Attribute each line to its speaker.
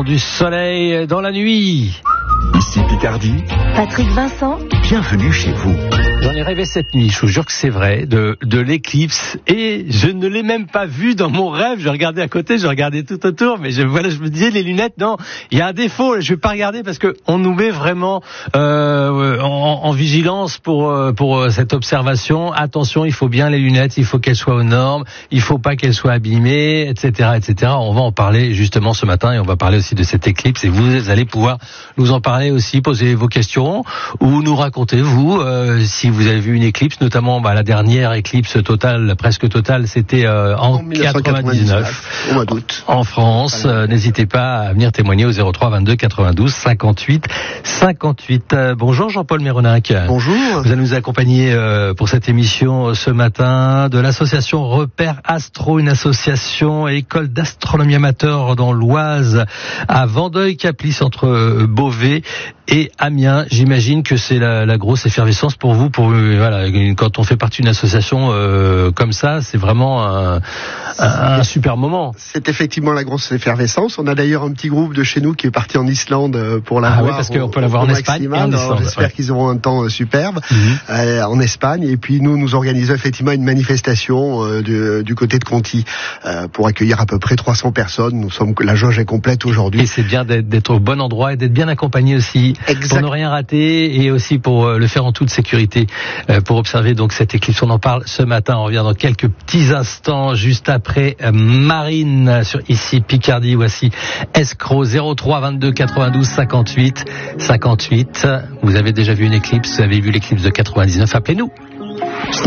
Speaker 1: ont du soleil dans la nuit.
Speaker 2: Ici Picardie.
Speaker 3: Patrick Vincent.
Speaker 2: Bienvenue chez vous.
Speaker 1: J'en ai rêvé cette nuit, je vous jure que c'est vrai, de l'éclipse, et je ne l'ai même pas vu dans mon rêve. Je regardais à côté, je regardais tout autour, mais je me disais, les lunettes, non, il y a un défaut, je vais pas regarder parce que on nous met vraiment en vigilance pour cette observation. Attention, il faut bien les lunettes, il faut qu'elles soient aux normes, il faut pas qu'elles soient abîmées, etc., etc. On va en parler justement ce matin, et on va parler aussi de cette éclipse, et vous allez pouvoir nous en parler aussi, poser vos questions, ou nous raconter, vous, si vous avez vu une éclipse, notamment la dernière éclipse totale, presque totale, c'était en 1999,
Speaker 4: au mois d'août,
Speaker 1: en France. N'hésitez pas à venir témoigner au 03 22 92 58 58. Bonjour Jean-Paul Méronac.
Speaker 4: Bonjour.
Speaker 1: Vous allez nous accompagner pour cette émission ce matin de l'association Repère Astro, une association école d'astronomie amateur dans l'Oise, à Vandeuil-Caplis, entre Beauvais et Amiens. J'imagine que c'est la grosse effervescence pour vous, quand on fait partie d'une association comme ça, c'est vraiment un super moment.
Speaker 4: C'est effectivement la grosse effervescence. On a d'ailleurs un petit groupe de chez nous qui est parti en Islande pour la voir.
Speaker 1: Oui, parce qu'on peut la voir en Espagne et en Islande.
Speaker 4: J'espère qu'ils auront un temps superbe en Espagne. Et puis nous organisons effectivement une manifestation du côté de Conti pour accueillir à peu près 300 personnes. La jauge est complète aujourd'hui.
Speaker 1: Et c'est bien d'être au bon endroit et d'être bien accompagné aussi.
Speaker 4: Exact.
Speaker 1: Pour ne rien rater, et aussi pour le faire en toute sécurité, pour observer donc cette éclipse. On en parle ce matin, on revient dans quelques petits instants, juste après Marine sur Ici Picardie. Voici Escroc, 03 22 92 58 58. Vous avez déjà vu une éclipse, vous avez vu l'éclipse de 99, appelez-nous.